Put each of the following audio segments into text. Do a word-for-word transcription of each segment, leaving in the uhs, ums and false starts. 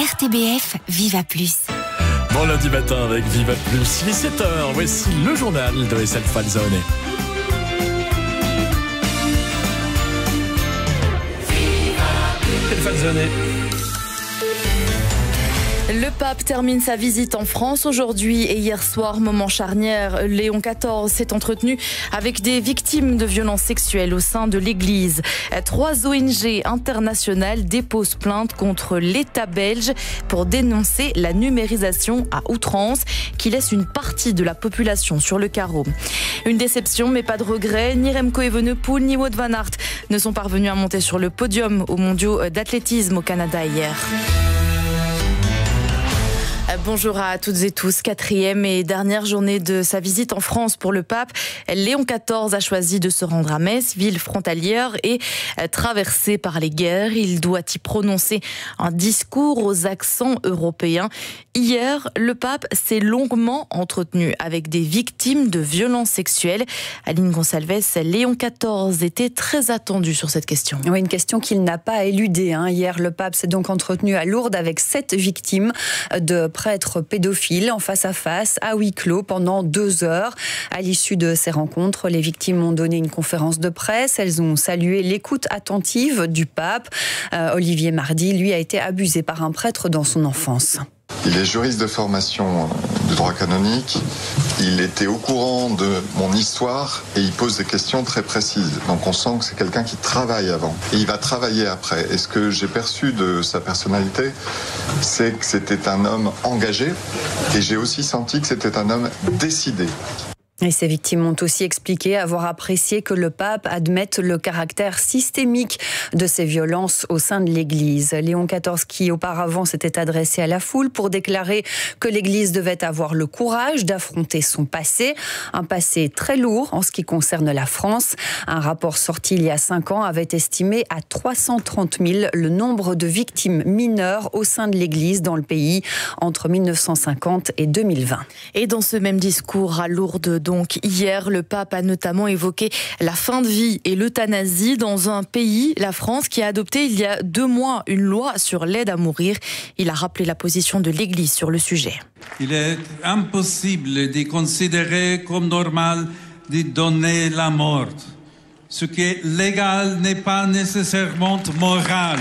R T B F Viva Plus. Bon lundi matin avec Viva Plus, il est sept heures, voici le journal de Estelle Falzone. Estelle Falzone. Le pape termine sa visite en France aujourd'hui et hier soir, moment charnière, Léon quatorze s'est entretenu avec des victimes de violences sexuelles au sein de l'Église. Trois O N G internationales déposent plainte contre l'État belge pour dénoncer la numérisation à outrance qui laisse une partie de la population sur le carreau. Une déception mais pas de regret, ni Remco Evenepoel ni Wout van Aert ne sont parvenus à monter sur le podium aux mondiaux d'athlétisme au Canada hier. Bonjour à toutes et tous. Quatrième et dernière journée de sa visite en France pour le pape. Léon quatorze a choisi de se rendre à Metz, ville frontalière et traversée par les guerres. Il doit y prononcer un discours aux accents européens. Hier, le pape s'est longuement entretenu avec des victimes de violences sexuelles. Aline Gonçalves, Léon quatorze était très attendu sur cette question. Oui, une question qu'il n'a pas éludée. Hein. Hier, le pape s'est donc entretenu à Lourdes avec sept victimes de prêtres pédophiles en face à face, à huis clos, pendant deux heures. À l'issue de ces rencontres, les victimes ont donné une conférence de presse. Elles ont salué l'écoute attentive du pape. Euh, Olivier Mardy, lui, a été abusé par un prêtre dans son enfance. Il est juriste de formation de droit canonique, il était au courant de mon histoire et il pose des questions très précises. Donc on sent que c'est quelqu'un qui travaille avant et il va travailler après. Et ce que j'ai perçu de sa personnalité, c'est que c'était un homme engagé et j'ai aussi senti que c'était un homme décidé. Et ces victimes ont aussi expliqué avoir apprécié que le pape admette le caractère systémique de ces violences au sein de l'Église. Léon quatorze, qui auparavant s'était adressé à la foule pour déclarer que l'Église devait avoir le courage d'affronter son passé, un passé très lourd en ce qui concerne la France. Un rapport sorti il y a cinq ans avait estimé à trois cent trente mille le nombre de victimes mineures au sein de l'Église dans le pays entre mille neuf cent cinquante et deux mille vingt. Et dans ce même discours à Lourdes, donc hier, le pape a notamment évoqué la fin de vie et l'euthanasie dans un pays, la France, qui a adopté il y a deux mois une loi sur l'aide à mourir. Il a rappelé la position de l'Église sur le sujet. Il est impossible de considérer comme normal de donner la mort. Ce qui est légal n'est pas nécessairement moral.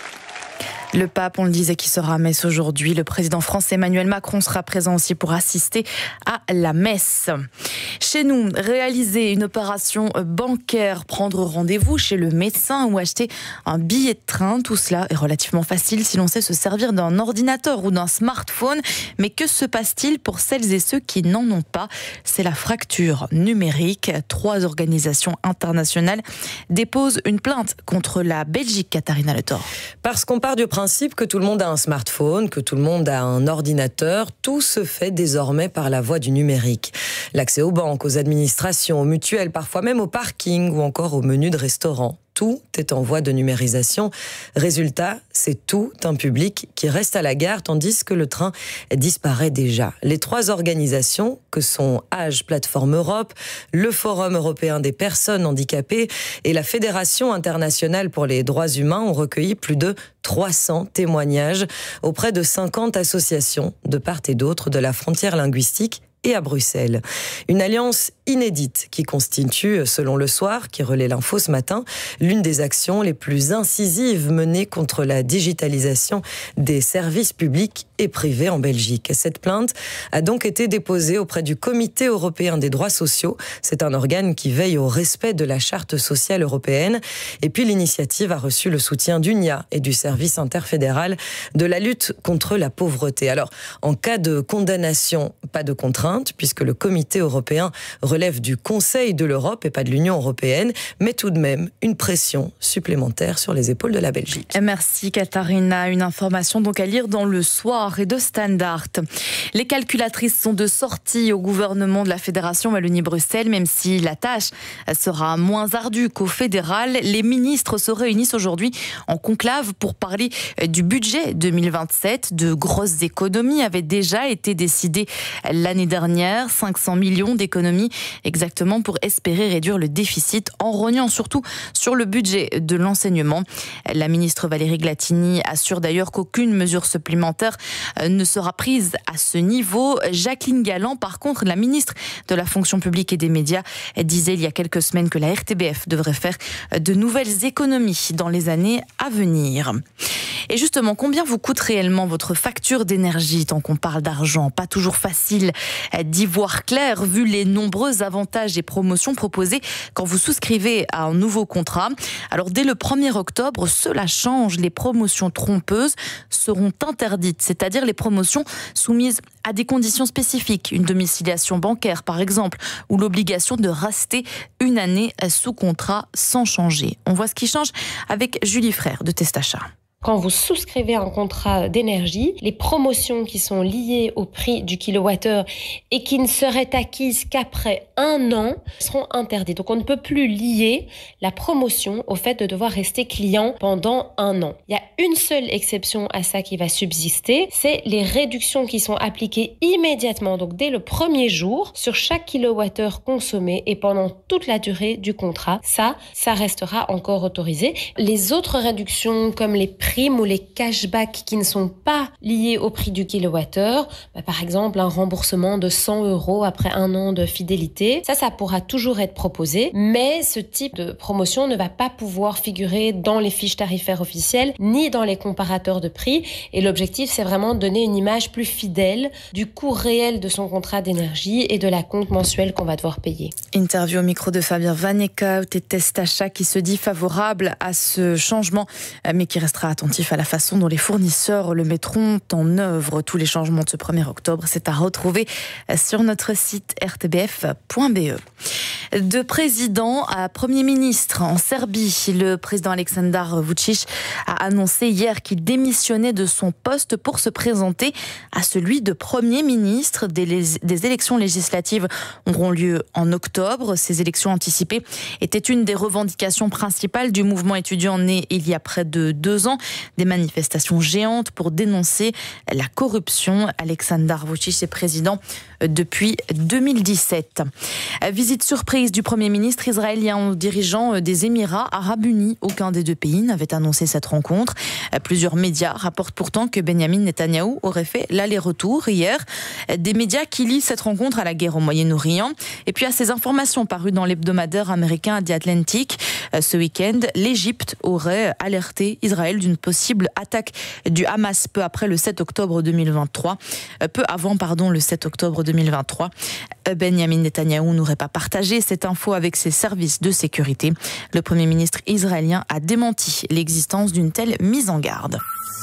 Le pape, on le disait, qui sera à Metz aujourd'hui. Le président français Emmanuel Macron sera présent aussi pour assister à la messe. Chez nous, réaliser une opération bancaire, prendre rendez-vous chez le médecin ou acheter un billet de train, tout cela est relativement facile si l'on sait se servir d'un ordinateur ou d'un smartphone. Mais que se passe-t-il pour celles et ceux qui n'en ont pas ? C'est la fracture numérique. Trois organisations internationales déposent une plainte contre la Belgique, Katharina Le Thor. Parce qu'on part du principe que tout le monde a un smartphone, que tout le monde a un ordinateur, tout se fait désormais par la voie du numérique. L'accès aux banques, aux administrations, aux mutuelles, parfois même au parking ou encore aux menus de restaurants. Tout est en voie de numérisation. Résultat, c'est tout un public qui reste à la gare tandis que le train disparaît déjà. Les trois organisations que sont Age Plateforme Europe, le Forum européen des personnes handicapées et la Fédération internationale pour les droits humains ont recueilli plus de trois cents témoignages auprès de cinquante associations de part et d'autre de la frontière linguistique et à Bruxelles. Une alliance inédite qui constitue, selon Le Soir, qui relaie l'info ce matin, l'une des actions les plus incisives menées contre la digitalisation des services publics et privés en Belgique. Cette plainte a donc été déposée auprès du Comité européen des droits sociaux. C'est un organe qui veille au respect de la Charte sociale européenne. Et puis l'initiative a reçu le soutien d'U N I A et du service interfédéral de la lutte contre la pauvreté. Alors, en cas de condamnation, pas de contrainte, puisque le Comité européen relève du Conseil de l'Europe et pas de l'Union européenne, mais tout de même une pression supplémentaire sur les épaules de la Belgique. Merci Katharina. Une information donc à lire dans Le Soir et de Standard. Les calculatrices sont de sortie au gouvernement de la Fédération Wallonie-Bruxelles, même si la tâche sera moins ardue qu'au fédéral. Les ministres se réunissent aujourd'hui en conclave pour parler du budget deux mille vingt-sept. De grosses économies avaient déjà été décidées l'année dernière dernière. cinq cents millions d'économies exactement pour espérer réduire le déficit en rognant surtout sur le budget de l'enseignement. La ministre Valérie Glatini assure d'ailleurs qu'aucune mesure supplémentaire ne sera prise à ce niveau. Jacqueline Galland, par contre, la ministre de la fonction publique et des médias, disait il y a quelques semaines que la R T B F devrait faire de nouvelles économies dans les années à venir. Et justement, combien vous coûte réellement votre facture d'énergie tant qu'on parle d'argent? Pas toujours facile d'y voir clair vu les nombreux avantages et promotions proposées quand vous souscrivez à un nouveau contrat. Alors dès le premier octobre, cela change. Les promotions trompeuses seront interdites, c'est-à-dire les promotions soumises à des conditions spécifiques, une domiciliation bancaire par exemple, ou l'obligation de rester une année sous contrat sans changer. On voit ce qui change avec Julie Frère de Testachat. Quand vous souscrivez un contrat d'énergie, les promotions qui sont liées au prix du kilowattheure et qui ne seraient acquises qu'après un an seront interdites. Donc on ne peut plus lier la promotion au fait de devoir rester client pendant un an. Il y a une seule exception à ça qui va subsister, c'est les réductions qui sont appliquées immédiatement, donc dès le premier jour, sur chaque kilowattheure consommé et pendant toute la durée du contrat. Ça, ça restera encore autorisé. Les autres réductions comme les primes ou les cashbacks qui ne sont pas liés au prix du kilowattheure, bah par exemple un remboursement de cent euros après un an de fidélité, ça, ça pourra toujours être proposé, mais ce type de promotion ne va pas pouvoir figurer dans les fiches tarifaires officielles ni dans les comparateurs de prix. Et l'objectif, c'est vraiment de donner une image plus fidèle du coût réel de son contrat d'énergie et de la compte mensuelle qu'on va devoir payer. Interview au micro de Fabien Vaneka, Testachat, qui se dit favorable à ce changement, mais qui restera attentif à la façon dont les fournisseurs le mettront en œuvre. Tous les changements de ce premier octobre, c'est à retrouver sur notre site r t b f point b e. De président à Premier ministre en Serbie, le président Aleksandar Vučić a annoncé hier qu'il démissionnait de son poste pour se présenter à celui de Premier ministre. Des, des élections législatives auront lieu en octobre. Ces élections anticipées étaient une des revendications principales du mouvement étudiant né il y a près de deux ans. Des manifestations géantes pour dénoncer la corruption. Aleksandar Vučić est président depuis deux mille dix-sept. Visite surprise du Premier ministre israélien aux dirigeants des Émirats Arabes Unis. Aucun des deux pays n'avait annoncé cette rencontre. Plusieurs médias rapportent pourtant que Benjamin Netanyahou aurait fait l'aller-retour hier. Des médias qui lient cette rencontre à la guerre au Moyen-Orient. Et puis à ces informations parues dans l'hebdomadaire américain The Atlantic, ce week-end, l'Égypte aurait alerté Israël d'une possible attaque du Hamas peu après le sept octobre deux mille vingt-trois. Peu avant, pardon, le sept octobre deux mille vingt-trois. Benjamin Netanyahou n'aurait pas partagé cette info avec ses services de sécurité. Le Premier ministre israélien a démenti l'existence d'une telle mise en garde.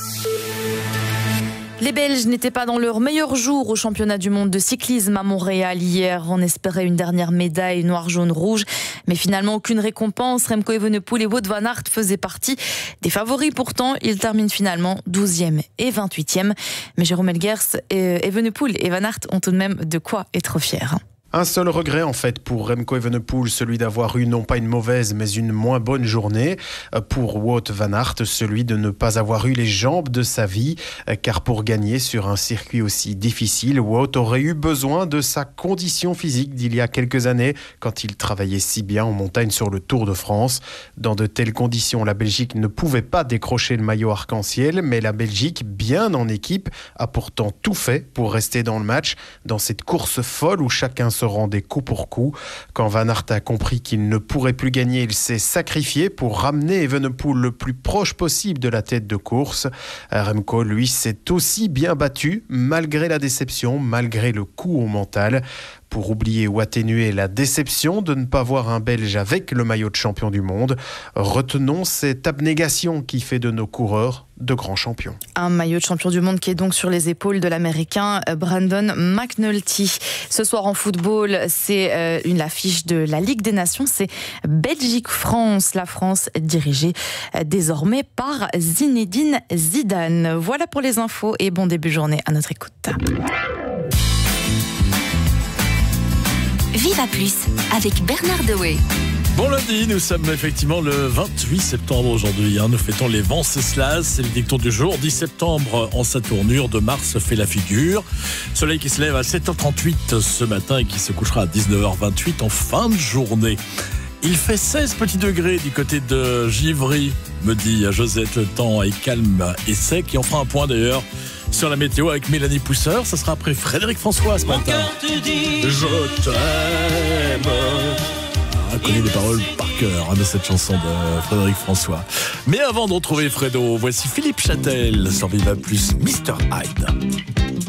Les Belges n'étaient pas dans leur meilleur jour au championnat du monde de cyclisme à Montréal hier. On espérait une dernière médaille noir, jaune, rouge, mais finalement aucune récompense. Remco Evenepoel et Wout van Aert faisaient partie des favoris. Pourtant, ils terminent finalement douzième et vingt-huitième. Mais Jérôme Elguers, Evenepoel et Van Aert ont tout de même de quoi être fiers. Un seul regret en fait pour Remco Evenepoel, celui d'avoir eu non pas une mauvaise mais une moins bonne journée. Pour Wout van Aert, celui de ne pas avoir eu les jambes de sa vie, car pour gagner sur un circuit aussi difficile, Wout aurait eu besoin de sa condition physique d'il y a quelques années quand il travaillait si bien en montagne sur le Tour de France. Dans de telles conditions, la Belgique ne pouvait pas décrocher le maillot arc-en-ciel, mais la Belgique, bien en équipe, a pourtant tout fait pour rester dans le match, dans cette course folle où chacun se rendait coup pour coup. Quand Van Aert a compris qu'il ne pourrait plus gagner, il s'est sacrifié pour ramener Evenepoel le plus proche possible de la tête de course. Remco, lui, s'est aussi bien battu, malgré la déception, malgré le coup au mental. Pour oublier ou atténuer la déception de ne pas voir un Belge avec le maillot de champion du monde, retenons cette abnégation qui fait de nos coureurs de grands champions. Un maillot de champion du monde qui est donc sur les épaules de l'Américain Brandon McNulty. Ce soir en football, c'est euh, une affiche de la Ligue des Nations, c'est Belgique-France. La France dirigée euh, désormais par Zinedine Zidane. Voilà pour les infos et bon début de journée à notre écoute. Viva Plus avec Bernard Dewey. Bon lundi, nous sommes effectivement le vingt-huit septembre aujourd'hui. Hein. Nous fêtons les Venceslas, c'est le dicton du jour. dix septembre en sa tournure, de Mars fait la figure. Soleil qui se lève à sept heures trente-huit ce matin et qui se couchera à dix-neuf heures vingt-huit en fin de journée. Il fait seize petits degrés du côté de Givry, me dit Josette. Le temps est calme et sec. Et on fera un point d'ailleurs sur la météo avec Mélanie Pousseur. Ça sera après Frédéric François ce matin. Je t'aime. On connaît les paroles par cœur hein, de cette chanson de Frédéric François. Mais avant de retrouver Fredo, voici Philippe Châtel sur Viva Plus, mister Hyde.